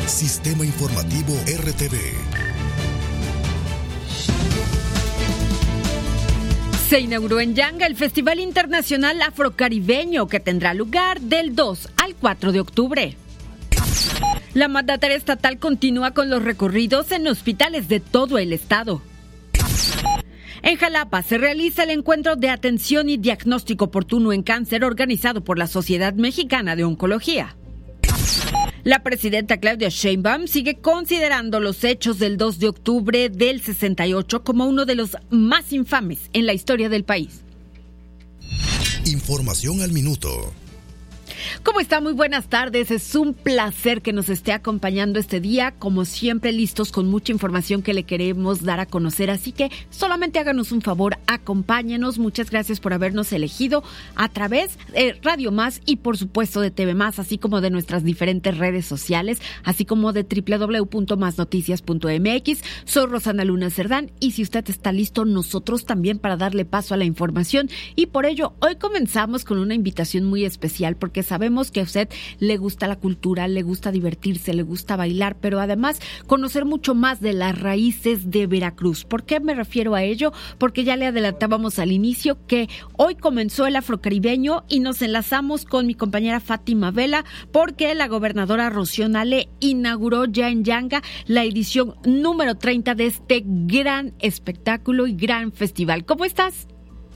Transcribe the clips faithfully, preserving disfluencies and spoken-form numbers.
Sistema Informativo R T V. Se inauguró en Yanga el Festival Internacional Afrocaribeño, que tendrá lugar del dos al cuatro de octubre. La mandataria estatal continúa con los recorridos en hospitales de todo el estado. En Jalapa se realiza el encuentro de atención y diagnóstico oportuno en cáncer organizado por la Sociedad Mexicana de Oncología. La presidenta Claudia Sheinbaum sigue considerando los hechos del dos de octubre del sesenta y ocho como uno de los más infames en la historia del país. Información al minuto. ¿Cómo está? Muy buenas tardes. Es un placer que nos esté acompañando este día. Como siempre, listos con mucha información que le queremos dar a conocer. Así que solamente háganos un favor, acompáñenos. Muchas gracias por habernos elegido a través de Radio Más y, por supuesto, de T V Más, así como de nuestras diferentes redes sociales, así como de doble u doble u doble u punto más noticias punto m x. Soy Rosana Luna Cerdán y si usted está listo, nosotros también para darle paso a la información. Y por ello, hoy comenzamos con una invitación muy especial porque sabemos que a usted le gusta la cultura, le gusta divertirse, le gusta bailar, pero además conocer mucho más de las raíces de Veracruz. ¿Por qué me refiero a ello? Porque ya le adelantábamos al inicio que hoy comenzó el Afrocaribeño y nos enlazamos con mi compañera Fátima Vela porque la gobernadora Rocío Nale inauguró ya en Yanga la edición número treinta de este gran espectáculo y gran festival. ¿Cómo estás?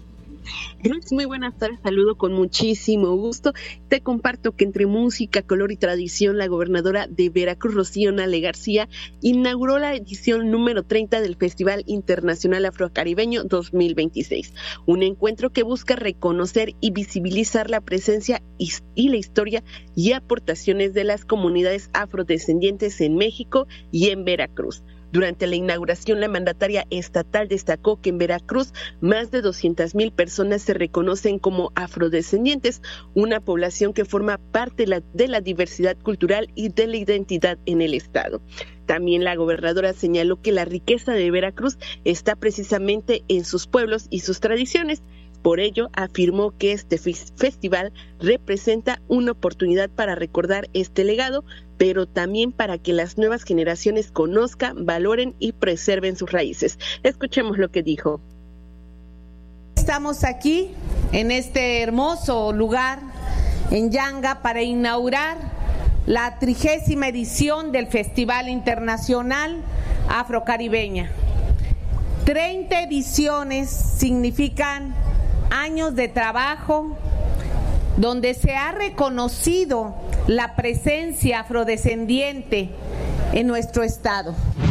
Muy buenas tardes, saludo con muchísimo gusto. Te comparto que entre música, color y tradición, la gobernadora de Veracruz, Rocío Nale García, inauguró la edición número treinta del Festival Internacional Afrocaribeño dos mil veintiséis, un encuentro que busca reconocer y visibilizar la presencia y, y la historia y aportaciones de las comunidades afrodescendientes en México y en Veracruz. Durante la inauguración, la mandataria estatal destacó que en Veracruz más de doscientas mil personas se reconocen como afrodescendientes, una población que forma parte de la, de la diversidad cultural y de la identidad en el estado. También la gobernadora señaló que la riqueza de Veracruz está precisamente en sus pueblos y sus tradiciones. Por ello, afirmó que este festival representa una oportunidad para recordar este legado, pero también para que las nuevas generaciones conozcan, valoren y preserven sus raíces. Escuchemos lo que dijo. Estamos aquí, en este hermoso lugar, en Yanga, para inaugurar la trigésima edición del Festival Internacional Afrocaribeña. treinta ediciones significan años de trabajo donde se ha reconocido la presencia afrodescendiente en nuestro estado.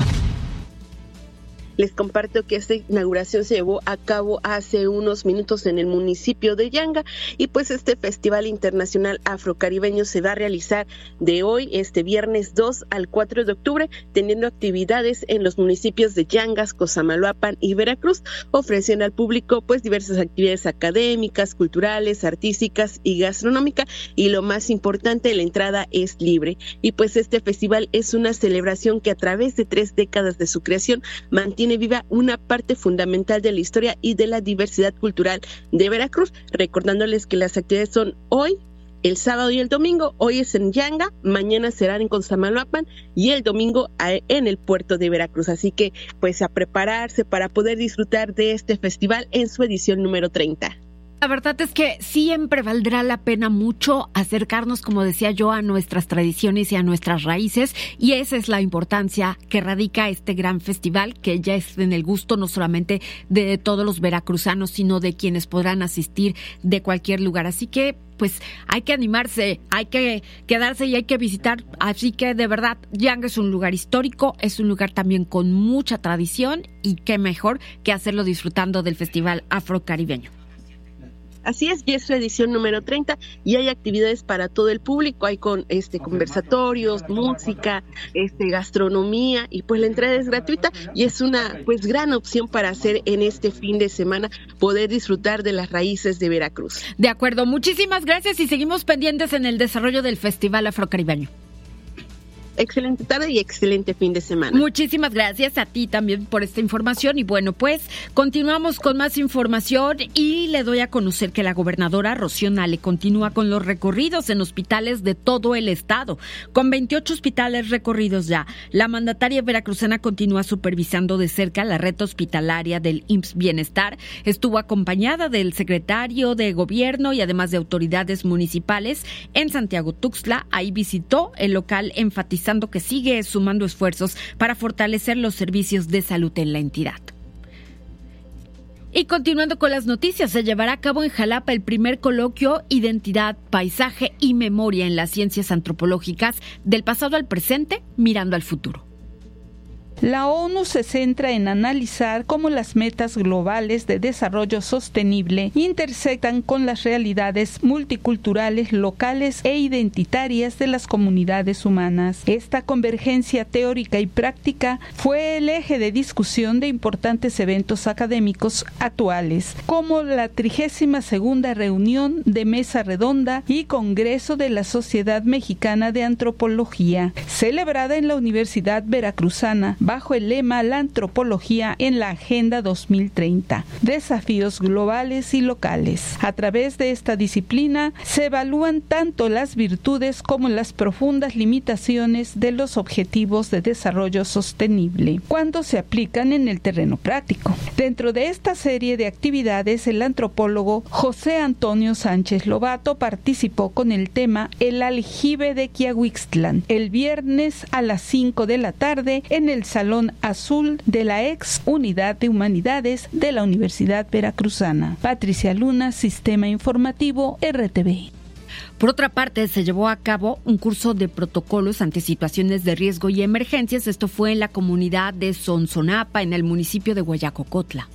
Les comparto que esta inauguración se llevó a cabo hace unos minutos en el municipio de Yanga y pues este Festival Internacional Afrocaribeño se va a realizar de hoy, este viernes dos al cuatro de octubre, teniendo actividades en los municipios de Yangas, Cosamaloapan y Veracruz, ofreciendo al público pues diversas actividades académicas, culturales, artísticas y gastronómicas, y lo más importante, la entrada es libre. Y pues este festival es una celebración que a través de tres décadas de su creación mantiene viva una parte fundamental de la historia y de la diversidad cultural de Veracruz, recordándoles que las actividades son hoy, el sábado y el domingo. Hoy es en Yanga, mañana serán en Cosamaloapan y el domingo en el puerto de Veracruz. Así que pues a prepararse para poder disfrutar de este festival en su edición número treinta. La verdad es que siempre valdrá la pena mucho acercarnos, como decía yo, a nuestras tradiciones y a nuestras raíces, y esa es la importancia que radica este gran festival, que ya es en el gusto no solamente de todos los veracruzanos, sino de quienes podrán asistir de cualquier lugar. Así que pues hay que animarse, hay que quedarse y hay que visitar. Así que de verdad, Yanga es un lugar histórico, es un lugar también con mucha tradición, y qué mejor que hacerlo disfrutando del Festival Afrocaribeño. Así es, y es su edición número treinta y hay actividades para todo el público, hay con este conversatorios, música, este gastronomía, y pues la entrada es gratuita y es una pues gran opción para hacer en este fin de semana, poder disfrutar de las raíces de Veracruz. De acuerdo, muchísimas gracias y seguimos pendientes en el desarrollo del Festival Afrocaribeño. excelente tarde y excelente fin de semana. Muchísimas gracias a ti también por esta información y bueno, pues continuamos con más información y le doy a conocer que la gobernadora Rocío Nale continúa con los recorridos en hospitales de todo el estado. Con veintiocho hospitales recorridos ya, la mandataria veracruzana continúa supervisando de cerca la red hospitalaria del I M S S Bienestar. Estuvo acompañada del secretario de Gobierno y además de autoridades municipales en Santiago Tuxtla. Ahí visitó el local enfatizando que sigue sumando esfuerzos para fortalecer los servicios de salud en la entidad. Y continuando con las noticias, se llevará a cabo en Jalapa el primer coloquio Identidad, Paisaje y Memoria en las Ciencias Antropológicas del pasado al presente, mirando al futuro. La ONU se centra en analizar cómo las metas globales de desarrollo sostenible intersectan con las realidades multiculturales, locales e identitarias de las comunidades humanas. Esta convergencia teórica y práctica fue el eje de discusión de importantes eventos académicos actuales, como la trigésima segunda reunión de Mesa Redonda y Congreso de la Sociedad Mexicana de Antropología, celebrada en la Universidad Veracruzana, bajo el lema La antropología en la Agenda dos mil treinta, desafíos globales y locales. A través de esta disciplina se evalúan tanto las virtudes como las profundas limitaciones de los objetivos de desarrollo sostenible cuando se aplican en el terreno práctico. Dentro de esta serie de actividades, el antropólogo José Antonio Sánchez Lobato participó con el tema El aljibe de Quiahuixtlán el viernes a las cinco de la tarde en el Salón Azul de la ex Unidad de Humanidades de la Universidad Veracruzana. Patricia Luna, Sistema Informativo R T V. Por otra parte, se llevó a cabo un curso de protocolos ante situaciones de riesgo y emergencias. Esto fue en la comunidad de Sonsonapa, en el municipio de Huayacocotla.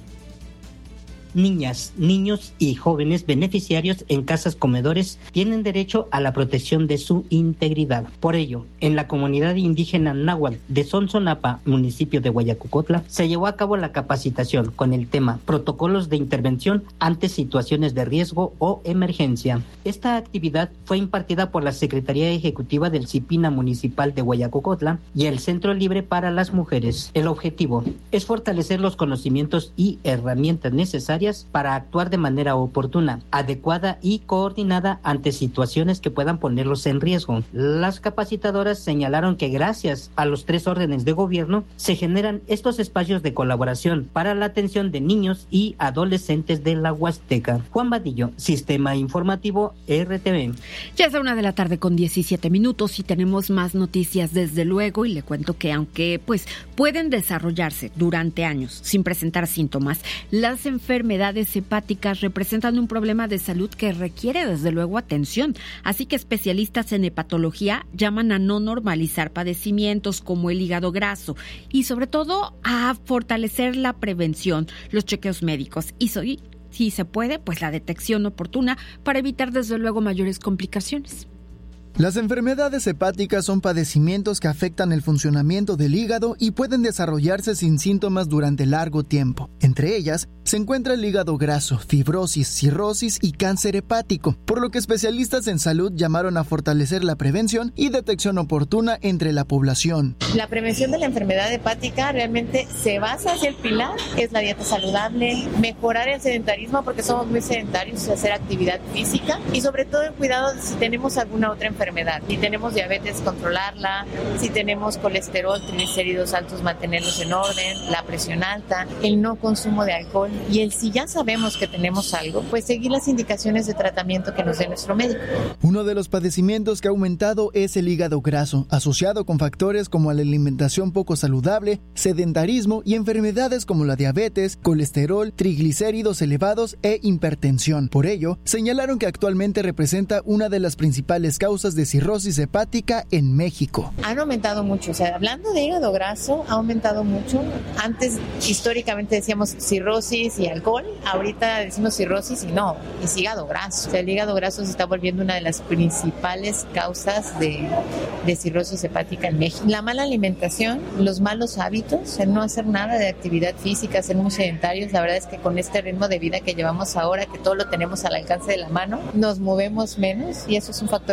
Niñas, niños y jóvenes beneficiarios en casas comedores tienen derecho a la protección de su integridad. Por ello, en la comunidad indígena náhuatl de Sonsonapa, municipio de Huayacocotla, se llevó a cabo la capacitación con el tema Protocolos de intervención ante situaciones de riesgo o emergencia. Esta actividad fue impartida por la Secretaría Ejecutiva del CIPINA Municipal de Huayacocotla y el Centro Libre para las Mujeres. El objetivo es fortalecer los conocimientos y herramientas necesarias para actuar de manera oportuna, adecuada y coordinada ante situaciones que puedan ponerlos en riesgo. Las capacitadoras señalaron que gracias a los tres órdenes de gobierno se generan estos espacios de colaboración para la atención de niños y adolescentes de la Huasteca. Juan Vadillo, Sistema Informativo R T V. Ya es la una de la tarde con diecisiete minutos y tenemos más noticias desde luego, y le cuento que aunque pues pueden desarrollarse durante años sin presentar síntomas, las enfermedades enfermedades hepáticas representan un problema de salud que requiere desde luego atención, así que especialistas en hepatología llaman a no normalizar padecimientos como el hígado graso y sobre todo a fortalecer la prevención, los chequeos médicos y soy, si se puede, pues la detección oportuna para evitar desde luego mayores complicaciones. Las enfermedades hepáticas son padecimientos que afectan el funcionamiento del hígado y pueden desarrollarse sin síntomas durante largo tiempo. Entre ellas se encuentra el hígado graso, fibrosis, cirrosis y cáncer hepático, por lo que especialistas en salud llamaron a fortalecer la prevención y detección oportuna entre la población. La prevención de la enfermedad hepática realmente se basa hacia el pilar, que es la dieta saludable, mejorar el sedentarismo porque somos muy sedentarios, hacer actividad física y sobre todo el cuidado de si tenemos alguna otra enfermedad. enfermedad. Si tenemos diabetes, controlarla. Si tenemos colesterol, triglicéridos altos, mantenerlos en orden. La presión alta, el no consumo de alcohol y el si ya sabemos que tenemos algo, pues seguir las indicaciones de tratamiento que nos dé nuestro médico. Uno de los padecimientos que ha aumentado es el hígado graso, asociado con factores como la alimentación poco saludable, sedentarismo y enfermedades como la diabetes, colesterol, triglicéridos elevados e hipertensión. Por ello, señalaron que actualmente representa una de las principales causas de cirrosis hepática en México. Han aumentado mucho, o sea, hablando de hígado graso, ha aumentado mucho. Antes, históricamente decíamos cirrosis y alcohol, ahorita decimos cirrosis y no, es hígado graso. O sea, el hígado graso se está volviendo una de las principales causas de, de cirrosis hepática en México. La mala alimentación, los malos hábitos, el no hacer nada de actividad física, ser muy sedentarios, la verdad es que con este ritmo de vida que llevamos ahora, que todo lo tenemos al alcance de la mano, nos movemos menos y eso es un factor bien importante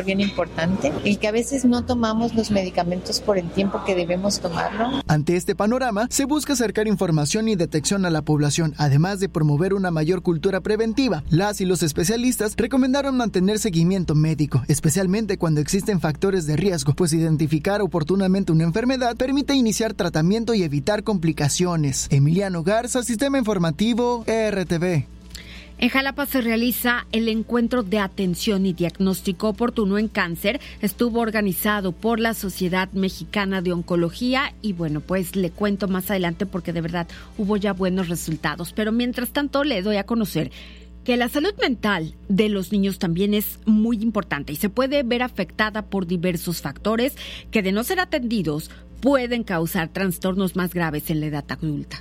importante, el que a veces no tomamos los medicamentos por el tiempo que debemos tomarlo. Ante este panorama, se busca acercar información y detección a la población, además de promover una mayor cultura preventiva. Las y los especialistas recomendaron mantener seguimiento médico, especialmente cuando existen factores de riesgo, pues identificar oportunamente una enfermedad permite iniciar tratamiento y evitar complicaciones. Emiliano Garza, Sistema Informativo R T V. En Jalapa se realiza el encuentro de atención y diagnóstico oportuno en cáncer. Estuvo organizado por la Sociedad Mexicana de Oncología y bueno, pues le cuento más adelante porque de verdad hubo ya buenos resultados. Pero mientras tanto le doy a conocer que la salud mental de los niños también es muy importante y se puede ver afectada por diversos factores que de no ser atendidos pueden causar trastornos más graves en la edad adulta.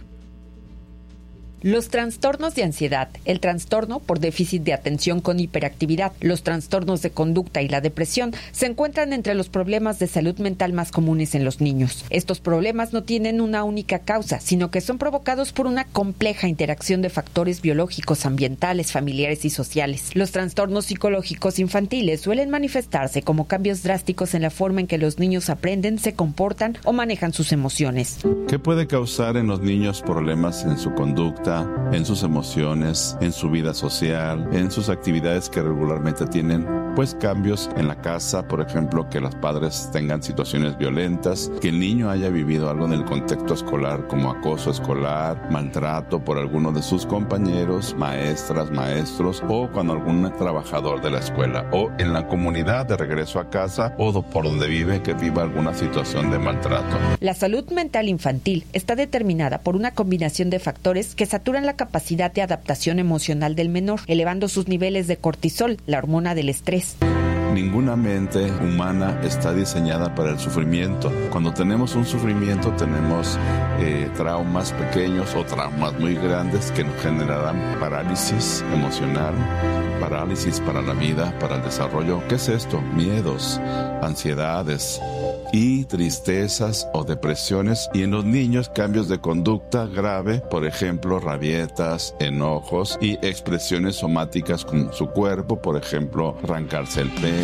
Los trastornos de ansiedad, el trastorno por déficit de atención con hiperactividad, los trastornos de conducta y la depresión se encuentran entre los problemas de salud mental más comunes en los niños. Estos problemas no tienen una única causa, sino que son provocados por una compleja interacción de factores biológicos, ambientales, familiares y sociales. Los trastornos psicológicos infantiles suelen manifestarse como cambios drásticos en la forma en que los niños aprenden, se comportan o manejan sus emociones. ¿Qué puede causar en los niños problemas en su conducta, en sus emociones, en su vida social, en sus actividades que regularmente tienen? Pues cambios en la casa, por ejemplo, que los padres tengan situaciones violentas, que el niño haya vivido algo en el contexto escolar como acoso escolar, maltrato por alguno de sus compañeros, maestras, maestros, o cuando algún trabajador de la escuela, o en la comunidad de regreso a casa, o por donde vive, que viva alguna situación de maltrato. La salud mental infantil está determinada por una combinación de factores que saturan la capacidad de adaptación emocional del menor, elevando sus niveles de cortisol, la hormona del estrés. Ninguna mente humana está diseñada para el sufrimiento. Cuando tenemos un sufrimiento tenemos eh, traumas pequeños o traumas muy grandes que nos generarán parálisis emocional, parálisis para la vida, para el desarrollo. ¿Qué es esto? Miedos, ansiedades y tristezas o depresiones, y en los niños cambios de conducta grave, por ejemplo rabietas, enojos y expresiones somáticas con su cuerpo, por ejemplo arrancarse el pelo,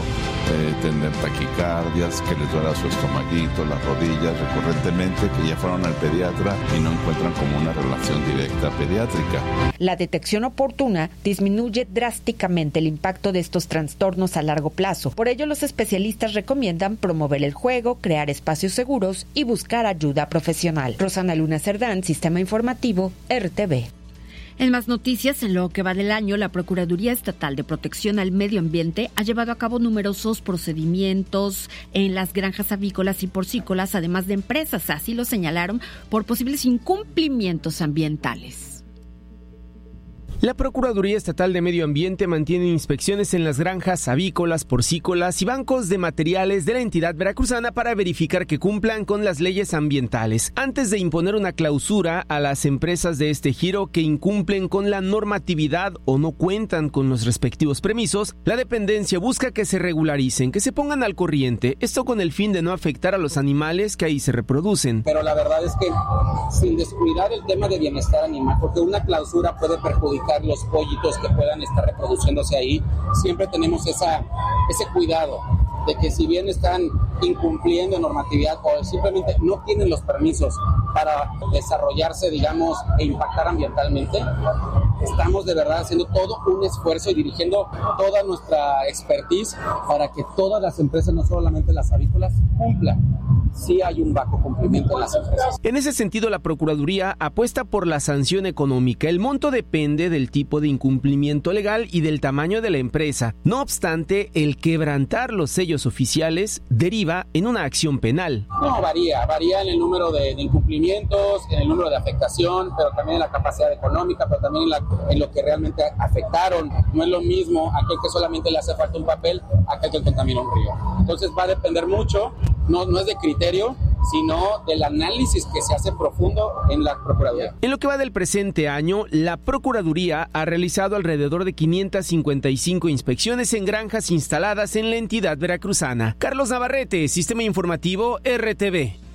eh, tener taquicardias, que les duela su estomaguito, las rodillas recurrentemente, que ya fueron al pediatra y no encuentran como una relación directa pediátrica. La detección oportuna disminuye drásticamente el impacto de estos trastornos a largo plazo. Por ello, los especialistas recomiendan promover el juego, crear espacios seguros y buscar ayuda profesional. Rosana Luna Cerdán, Sistema Informativo R T V. En más noticias, en lo que va del año, la Procuraduría Estatal de Protección al Medio Ambiente ha llevado a cabo numerosos procedimientos en las granjas avícolas y porcícolas, además de empresas, así lo señalaron, por posibles incumplimientos ambientales. La Procuraduría Estatal de Medio Ambiente mantiene inspecciones en las granjas avícolas, porcícolas y bancos de materiales de la entidad veracruzana para verificar que cumplan con las leyes ambientales, antes de imponer una clausura a las empresas de este giro que incumplen con la normatividad o no cuentan con los respectivos permisos. La dependencia busca que se regularicen, que se pongan al corriente, esto con el fin de no afectar a los animales que ahí se reproducen. Pero la verdad es que sin descuidar el tema de bienestar animal, porque una clausura puede perjudicar los pollitos que puedan estar reproduciéndose ahí, siempre tenemos esa, ese cuidado de que si bien están incumpliendo normatividad o simplemente no tienen los permisos para desarrollarse, digamos, e impactar ambientalmente, estamos de verdad haciendo todo un esfuerzo y dirigiendo toda nuestra expertise para que todas las empresas, no solamente las avícolas, cumplan. Sí hay un bajo cumplimiento en las empresas. En ese sentido, la Procuraduría apuesta por la sanción económica. El monto depende del tipo de incumplimiento legal y del tamaño de la empresa. No obstante, el quebrantar los sellos oficiales deriva en una acción penal. No, varía, varía en el número de, de incumplimientos, en el número de afectación, pero también en la capacidad económica, pero también en, la, en lo que realmente afectaron. No es lo mismo aquel que solamente le hace falta un papel, aquel que contamina un río. Entonces va a depender mucho, no, no es de criterio, sino del análisis que se hace profundo en la Procuraduría. En lo que va del presente año, la Procuraduría ha realizado alrededor de quinientas cincuenta y cinco inspecciones en granjas instaladas en la entidad veracruzana. Carlos Navarrete, Sistema Informativo R T V.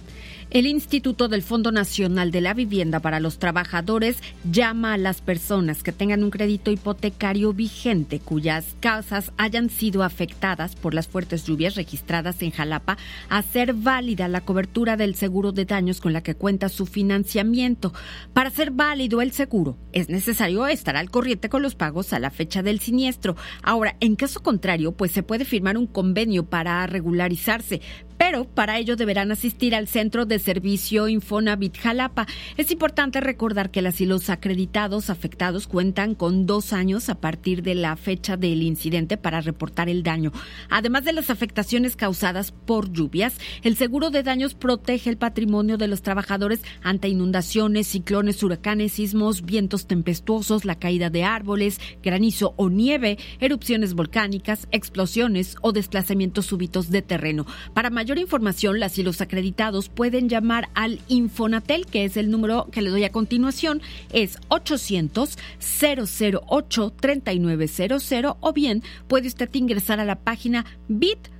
El Instituto del Fondo Nacional de la Vivienda para los Trabajadores llama a las personas que tengan un crédito hipotecario vigente cuyas casas hayan sido afectadas por las fuertes lluvias registradas en Jalapa a hacer válida la cobertura del seguro de daños con la que cuenta su financiamiento. Para hacer válido el seguro es necesario estar al corriente con los pagos a la fecha del siniestro. Ahora, en caso contrario, pues se puede firmar un convenio para regularizarse, pero para ello deberán asistir al Centro de Servicio Infonavit Jalapa. Es importante recordar que las y los acreditados afectados cuentan con dos años a partir de la fecha del incidente para reportar el daño. Además de las afectaciones causadas por lluvias, el seguro de daños protege el patrimonio de los trabajadores ante inundaciones, ciclones, huracanes, sismos, vientos tempestuosos, la caída de árboles, granizo o nieve, erupciones volcánicas, explosiones o desplazamientos súbitos de terreno. Para mayor información, las y los acreditados pueden llamar al Infonatel, que es el número que le doy a continuación, es ochocientos, cero cero ocho, treinta y nueve cero cero, o bien puede usted ingresar a la página bit.ly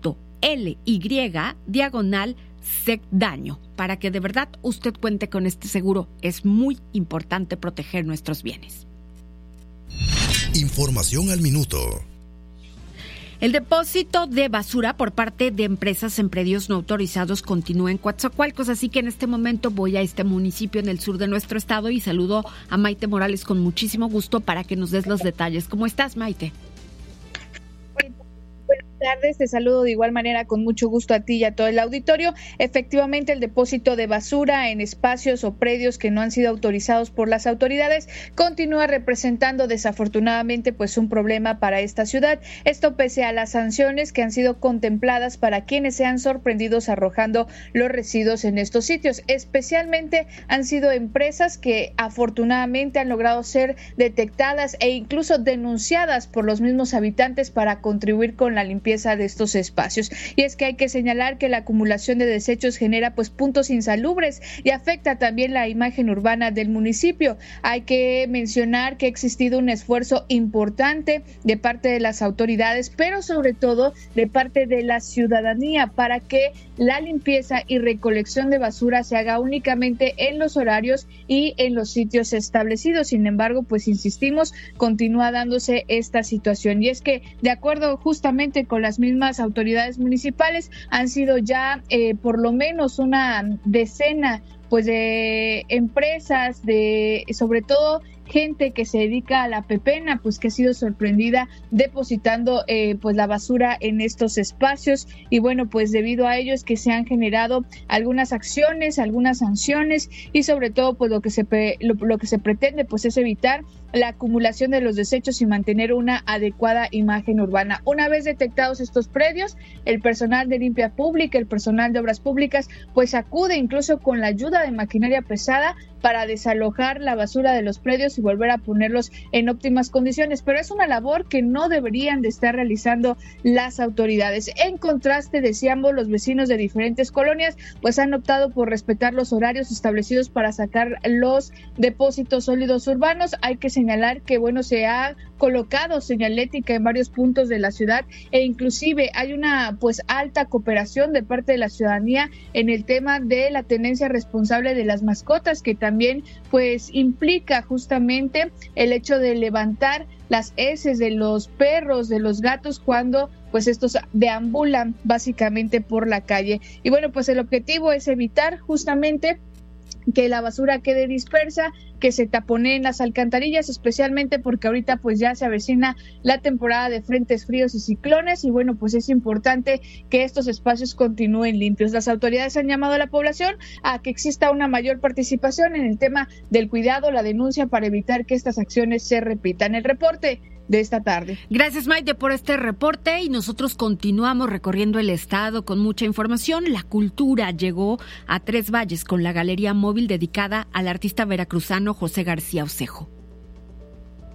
diagonal secdaño para que de verdad usted cuente con este seguro. Es muy importante proteger nuestros bienes. Información al minuto. El depósito de basura por parte de empresas en predios no autorizados continúa en Coatzacoalcos, así que en este momento voy a este municipio en el sur de nuestro estado y saludo a Maite Morales con muchísimo gusto para que nos des los detalles. ¿Cómo estás, Maite? Buenas tardes, te saludo de igual manera con mucho gusto a ti y a todo el auditorio. Efectivamente, el depósito de basura en espacios o predios que no han sido autorizados por las autoridades continúa representando desafortunadamente pues un problema para esta ciudad. Esto pese a las sanciones que han sido contempladas para quienes sean sorprendidos arrojando los residuos en estos sitios. Especialmente han sido empresas que afortunadamente han logrado ser detectadas e incluso denunciadas por los mismos habitantes para contribuir con la limpieza de estos espacios. Y es que hay que señalar que la acumulación de desechos genera pues puntos insalubres y afecta también la imagen urbana del municipio. Hay que mencionar que ha existido un esfuerzo importante de parte de las autoridades, pero sobre todo de parte de la ciudadanía para que la limpieza y recolección de basura se haga únicamente en los horarios y en los sitios establecidos. Sin embargo, pues insistimos, continúa dándose esta situación. Y es que de acuerdo justamente con las mismas autoridades municipales, han sido ya eh, por lo menos una decena pues de empresas, de sobre todo gente que se dedica a la pepena, pues que ha sido sorprendida depositando eh, pues la basura en estos espacios. Y bueno, pues debido a ello es que se han generado algunas acciones, algunas sanciones y sobre todo pues lo que se lo, lo que se pretende pues es evitar la acumulación de los desechos y mantener una adecuada imagen urbana. Una vez detectados estos predios, el personal de limpia pública, el personal de obras públicas, pues acude incluso con la ayuda de maquinaria pesada para desalojar la basura de los predios y volver a ponerlos en óptimas condiciones, pero es una labor que no deberían de estar realizando las autoridades. En contraste, decíamos, los vecinos de diferentes colonias pues han optado por respetar los horarios establecidos para sacar los depósitos sólidos urbanos. Hay que señalar que bueno, se ha colocado señalética en varios puntos de la ciudad e inclusive hay una pues alta cooperación de parte de la ciudadanía en el tema de la tenencia responsable de las mascotas, que también pues implica justamente el hecho de levantar las heces de los perros, de los gatos cuando pues estos deambulan básicamente por la calle. Y bueno, pues el objetivo es evitar justamente que la basura quede dispersa, que se taponeen las alcantarillas, especialmente porque ahorita pues ya se avecina la temporada de frentes fríos y ciclones y bueno, pues es importante que estos espacios continúen limpios. Las autoridades han llamado a la población a que exista una mayor participación en el tema del cuidado, la denuncia para evitar que estas acciones se repitan. El reporte de esta tarde. Gracias, Maite, por este reporte y nosotros continuamos recorriendo el estado con mucha información. La cultura llegó a Tres Valles con la galería móvil dedicada al artista veracruzano José García Osejo.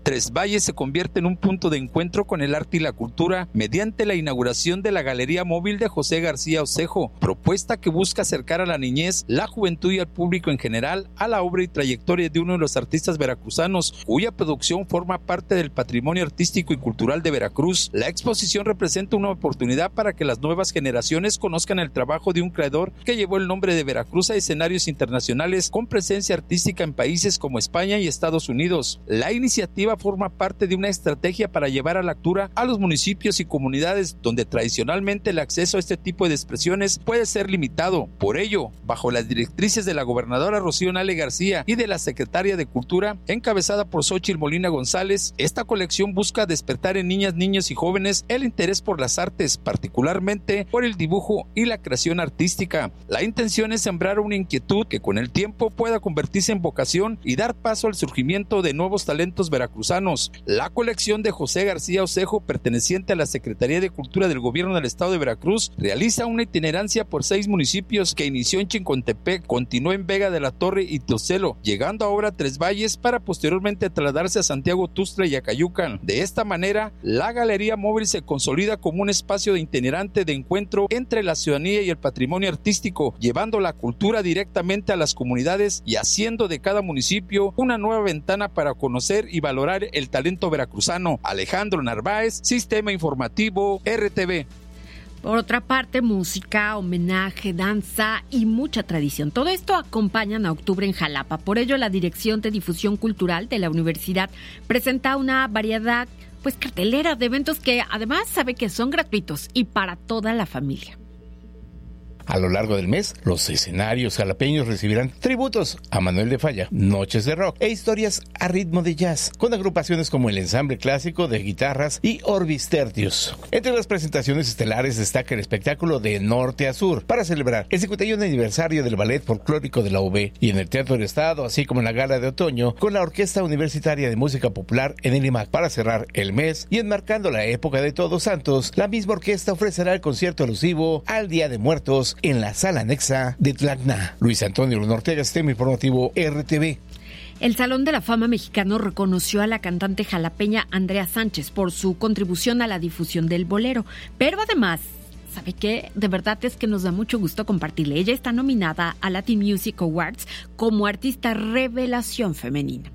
Tres Valles se convierte en un punto de encuentro con el arte y la cultura mediante la inauguración de la Galería Móvil de José García Osejo, propuesta que busca acercar a la niñez, la juventud y al público en general a la obra y trayectoria de uno de los artistas veracruzanos, cuya producción forma parte del patrimonio artístico y cultural de Veracruz. La exposición representa una oportunidad para que las nuevas generaciones conozcan el trabajo de un creador que llevó el nombre de Veracruz a escenarios internacionales con presencia artística en países como España y Estados Unidos. La iniciativa forma parte de una estrategia para llevar a la lectura a los municipios y comunidades donde tradicionalmente el acceso a este tipo de expresiones puede ser limitado. Por ello, bajo las directrices de la gobernadora Rocío Nale García y de la secretaria de Cultura, encabezada por Xóchitl Molina González, esta colección busca despertar en niñas, niños y jóvenes el interés por las artes, particularmente por el dibujo y la creación artística. La intención es sembrar una inquietud que con el tiempo pueda convertirse en vocación y dar paso al surgimiento de nuevos talentos veracruzanos. La colección de José García Osejo, perteneciente a la Secretaría de Cultura del Gobierno del Estado de Veracruz, realiza una itinerancia por seis municipios que inició en Chincontepec, continuó en Vega de la Torre y Teocelo, llegando ahora a Tres Valles para posteriormente trasladarse a Santiago Tuxtla y Acayucan. De esta manera, la Galería Móvil se consolida como un espacio de itinerante de encuentro entre la ciudadanía y el patrimonio artístico, llevando la cultura directamente a las comunidades y haciendo de cada municipio una nueva ventana para conocer y valorar el talento veracruzano. Alejandro Narváez, Sistema Informativo R T V. Por otra parte, música, homenaje, danza y mucha tradición. Todo esto acompañan a Octubre en Jalapa. Por ello, la Dirección de Difusión Cultural de la Universidad presenta una variedad, pues, cartelera de eventos que además sabe que son gratuitos y para toda la familia. A lo largo del mes, los escenarios jalapeños recibirán tributos a Manuel de Falla, noches de rock e historias a ritmo de jazz, con agrupaciones como el Ensamble Clásico de Guitarras y Orbis Tertius. Entre las presentaciones estelares destaca el espectáculo de Norte a Sur, para celebrar el cincuenta y un aniversario del Ballet Folclórico de la U B, y en el Teatro del Estado, así como en la Gala de Otoño, con la Orquesta Universitaria de Música Popular en el I M A C. Para cerrar el mes y enmarcando la época de Todos Santos, la misma orquesta ofrecerá el concierto alusivo al Día de Muertos en la sala anexa de Tlacna. Luis Antonio Luna Ortega, Sistema Informativo R T V. El Salón de la Fama Mexicano reconoció a la cantante jalapeña Andrea Sánchez por su contribución a la difusión del bolero, pero además, ¿sabe qué? De verdad es que nos da mucho gusto compartirle. Ella está nominada a Latin Music Awards como artista revelación femenina.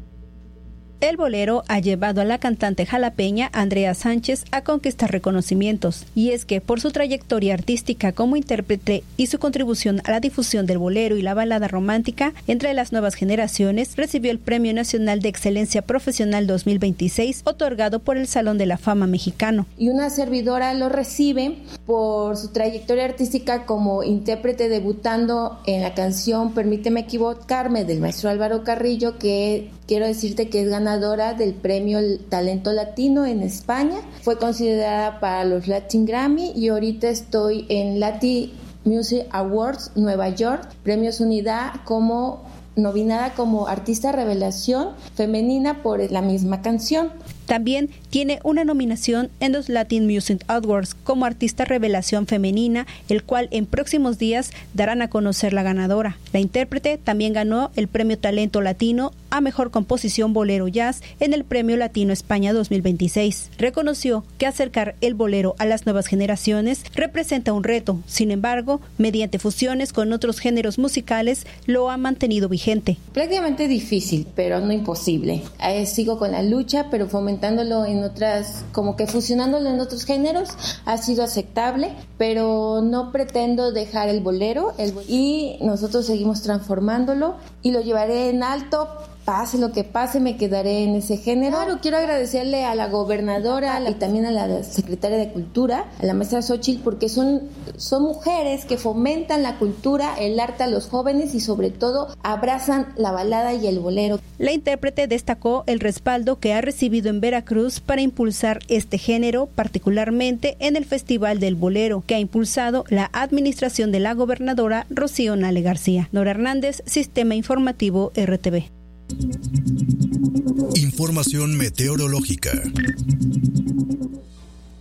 El bolero ha llevado a la cantante jalapeña Andrea Sánchez a conquistar reconocimientos, y es que por su trayectoria artística como intérprete y su contribución a la difusión del bolero y la balada romántica entre las nuevas generaciones, recibió el Premio Nacional de Excelencia Profesional dos mil veintiséis, otorgado por el Salón de la Fama Mexicano. Y una servidora lo recibe por su trayectoria artística como intérprete, debutando en la canción Permíteme Equivocarme del maestro Álvaro Carrillo, que quiero decirte que es ganadora del premio Talento Latino en España. Fue considerada para los Latin Grammy y ahorita estoy en Latin Music Awards Nueva York, Premios Unidad, como nominada como artista revelación femenina por la misma canción. También tiene una nominación en los Latin Music Awards como artista revelación femenina, el cual en próximos días darán a conocer la ganadora. La intérprete también ganó el Premio Talento Latino a Mejor Composición Bolero Jazz en el Premio Latino España dos mil veintiséis. Reconoció que acercar el bolero a las nuevas generaciones representa un reto, sin embargo, mediante fusiones con otros géneros musicales, lo ha mantenido vigente. Prácticamente difícil, pero no imposible. Eh, sigo con la lucha, pero fomentando en otras, como que fusionándolo en otros géneros, ha sido aceptable, pero no pretendo dejar el bolero, el bolero y nosotros seguimos transformándolo y lo llevaré en alto. Pase lo que pase, me quedaré en ese género. Claro, quiero agradecerle a la gobernadora a la, y también a la secretaria de Cultura, a la maestra Xóchitl, porque son, son mujeres que fomentan la cultura, el arte a los jóvenes y sobre todo abrazan la balada y el bolero. La intérprete destacó el respaldo que ha recibido en Veracruz para impulsar este género, particularmente en el Festival del Bolero, que ha impulsado la administración de la gobernadora Rocío Nale García. Nora Hernández, Sistema Informativo R T V. Información meteorológica.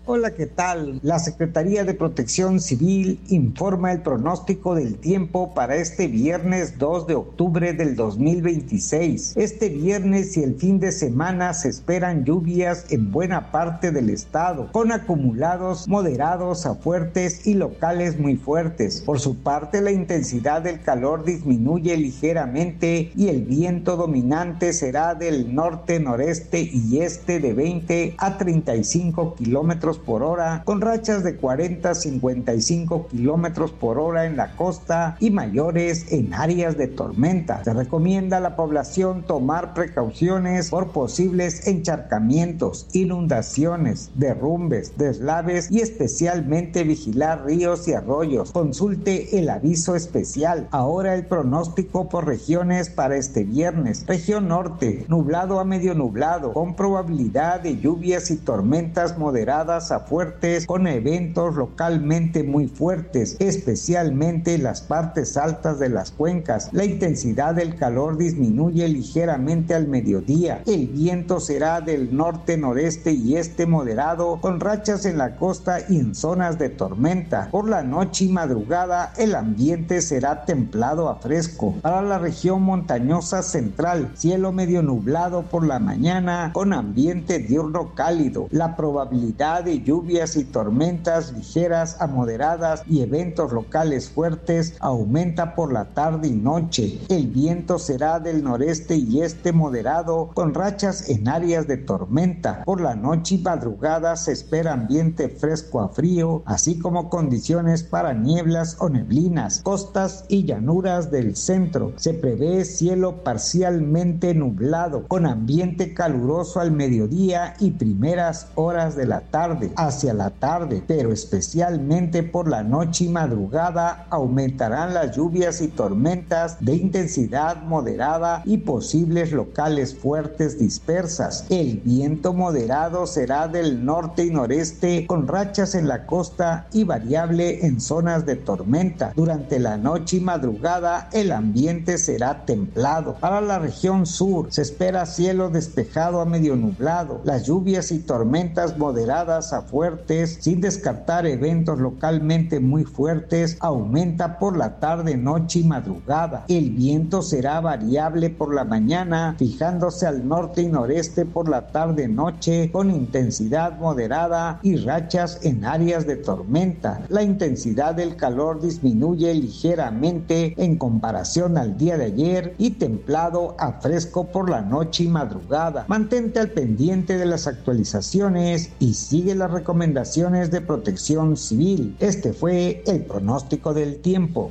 Hola, ¿qué tal? La Secretaría de Protección Civil informa el pronóstico del tiempo para este viernes dos de octubre del dos mil veintiséis. Este viernes y el fin de semana se esperan lluvias en buena parte del estado, con acumulados moderados a fuertes y locales muy fuertes. Por su parte, la intensidad del calor disminuye ligeramente y el viento dominante será del norte, noreste y este de veinte a treinta y cinco kilómetros por hora, con rachas de cuarenta a cincuenta y cinco kilómetros por hora en la costa y mayores en áreas de tormenta. Se recomienda a la población tomar precauciones por posibles encharcamientos, inundaciones, derrumbes, deslaves y especialmente vigilar ríos y arroyos. Consulte el aviso especial. Ahora el pronóstico por regiones para este viernes. Región norte, nublado a medio nublado, con probabilidad de lluvias y tormentas moderadas a fuertes, con eventos localmente muy fuertes, especialmente en las partes altas de las cuencas. La intensidad del calor disminuye ligeramente al mediodía. El viento será del norte, noreste y este moderado, con rachas en la costa y en zonas de tormenta. Por la noche y madrugada, el ambiente será templado a fresco. Para la región montañosa central, cielo medio nublado por la mañana, con ambiente diurno cálido. La probabilidad de lluvias y tormentas ligeras a moderadas y eventos locales fuertes aumenta por la tarde y noche. El viento será del noreste y este moderado, con rachas en áreas de tormenta. Por la noche y madrugada se espera ambiente fresco a frío, así como condiciones para nieblas o neblinas. Costas y llanuras del centro se prevé cielo parcialmente nublado, con ambiente caluroso al mediodía y primeras horas de la tarde. Hacia la tarde, pero especialmente por la noche y madrugada, aumentarán las lluvias y tormentas de intensidad moderada y posibles locales fuertes dispersas. El viento moderado será del norte y noreste, con rachas en la costa y variable en zonas de tormenta. Durante la noche y madrugada, el ambiente será templado. Para la región sur, se espera cielo despejado a medio nublado. Las lluvias y tormentas moderadas a fuertes, sin descartar eventos localmente muy fuertes, aumenta por la tarde, noche y madrugada. El viento será variable por la mañana, fijándose al norte y noreste por la tarde, noche, con intensidad moderada y rachas en áreas de tormenta. La intensidad del calor disminuye ligeramente en comparación al día de ayer y templado a fresco por la noche y madrugada. Mantente al pendiente de las actualizaciones y sigue las recomendaciones de Protección Civil. Este fue el pronóstico del tiempo.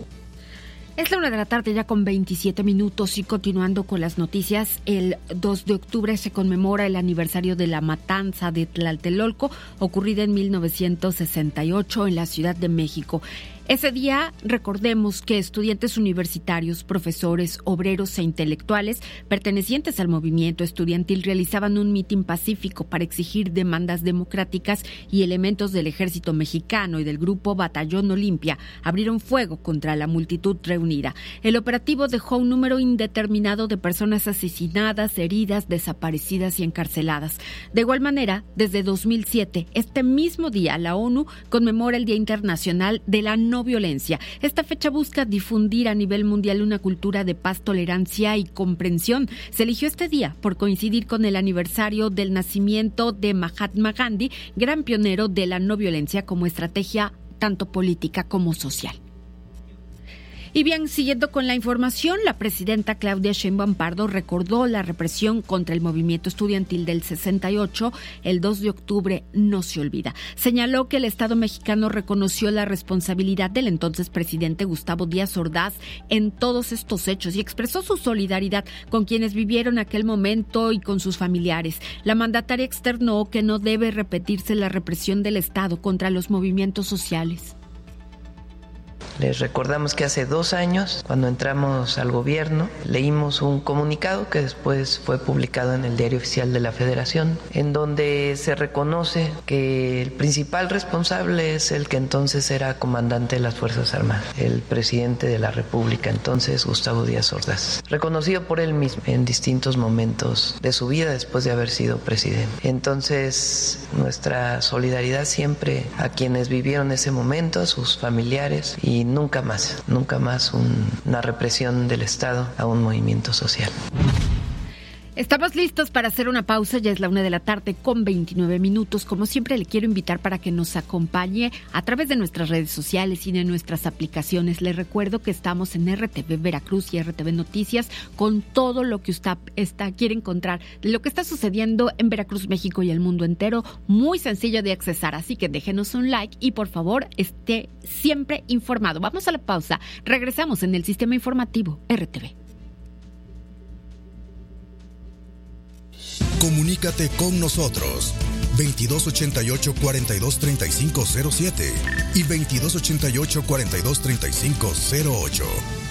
Es la una de la tarde ya con veintisiete minutos y continuando con las noticias, el dos de octubre se conmemora el aniversario de la matanza de Tlatelolco, ocurrida en mil novecientos sesenta y ocho en la Ciudad de México. Ese día, recordemos que estudiantes universitarios, profesores, obreros e intelectuales pertenecientes al movimiento estudiantil realizaban un mitin pacífico para exigir demandas democráticas y elementos del ejército mexicano y del grupo Batallón Olimpia abrieron fuego contra la multitud reunida. El operativo dejó un número indeterminado de personas asesinadas, heridas, desaparecidas y encarceladas. De igual manera, desde dos mil siete, este mismo día, la ONU conmemora el Día Internacional de la No Violencia. Esta fecha busca difundir a nivel mundial una cultura de paz, tolerancia y comprensión. Se eligió este día por coincidir con el aniversario del nacimiento de Mahatma Gandhi, gran pionero de la no violencia como estrategia tanto política como social. Y bien, siguiendo con la información, la presidenta Claudia Sheinbaum Pardo recordó la represión contra el movimiento estudiantil del sesenta y ocho. El dos de octubre no se olvida. Señaló que el Estado mexicano reconoció la responsabilidad del entonces presidente Gustavo Díaz Ordaz en todos estos hechos y expresó su solidaridad con quienes vivieron aquel momento y con sus familiares. La mandataria externó que no debe repetirse la represión del Estado contra los movimientos sociales. Les recordamos que hace dos años, cuando entramos al gobierno, leímos un comunicado que después fue publicado en el Diario Oficial de la Federación, en donde se reconoce que el principal responsable es el que entonces era comandante de las Fuerzas Armadas, el presidente de la República, entonces Gustavo Díaz Ordaz, reconocido por él mismo en distintos momentos de su vida después de haber sido presidente. Entonces, nuestra solidaridad siempre a quienes vivieron ese momento, a sus familiares, y nunca más, nunca más un, una represión del Estado a un movimiento social. Estamos listos para hacer una pausa, ya es la una de la tarde con veintinueve minutos. Como siempre, le quiero invitar para que nos acompañe a través de nuestras redes sociales y de nuestras aplicaciones. Le recuerdo que estamos en R T V Veracruz y R T V Noticias con todo lo que usted está, quiere encontrar de lo que está sucediendo en Veracruz, México y el mundo entero. Muy sencillo de accesar, así que déjenos un like y por favor esté siempre informado. Vamos a la pausa, regresamos en el Sistema Informativo R T V. Comunícate con nosotros veintidós ochenta y ocho, cuarenta y dos, treinta y cinco cero siete y veintidós ochenta y ocho, cuarenta y dos, treinta y cinco cero ocho.